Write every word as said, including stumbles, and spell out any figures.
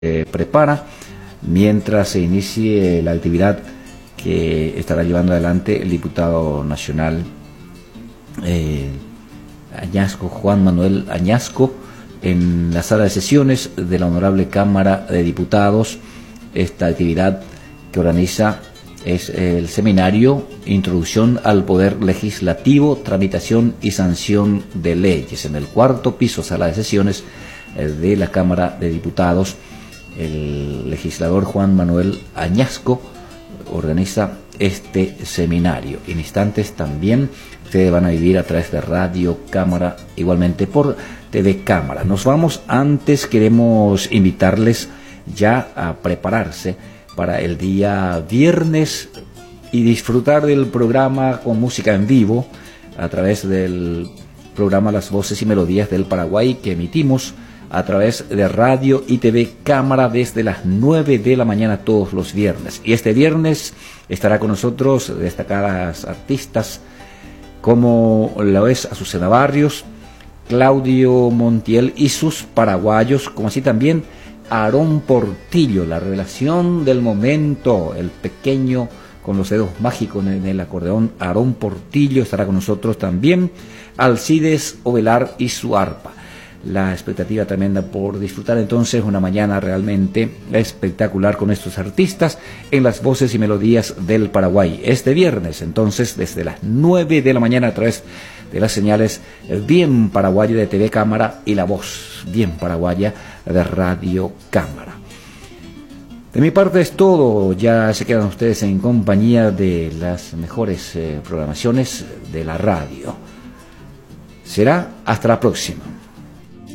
eh, prepara mientras se inicie la actividad que estará llevando adelante el diputado nacional eh, Añasco, Juan Manuel Añasco, en la sala de sesiones de la Honorable Cámara de Diputados. Esta actividad que organiza es el seminario Introducción al Poder Legislativo, Tramitación y Sanción de Leyes, en el cuarto piso, sala de sesiones de la Cámara de Diputados. El legislador Juan Manuel Añasco organiza este seminario. En instantes también ustedes van a vivir a través de Radio Cámara, igualmente por T V Cámara. Nos vamos. Antes queremos invitarles ya a prepararse para el día viernes y disfrutar del programa con música en vivo a través del programa Las Voces y Melodías del Paraguay, que emitimos a través de Radio y T V Cámara desde las nueve de la mañana todos los viernes. Y este viernes estará con nosotros destacadas artistas como lo es Azucena Barrios, Claudio Montiel y sus paraguayos, como así también Aarón Portillo, la revelación del momento, el pequeño con los dedos mágicos en el acordeón. Aarón Portillo estará con nosotros también, Alcides Ovelar y su arpa. La expectativa tremenda por disfrutar entonces una mañana realmente espectacular con estos artistas en Las Voces y Melodías del Paraguay. Este viernes entonces desde las nueve de la mañana a través de las señales bien paraguaya de T V Cámara y la voz bien paraguaya de Radio Cámara. De mi parte es todo. Ya se quedan ustedes en compañía de las mejores eh, programaciones de la radio. Será hasta la próxima.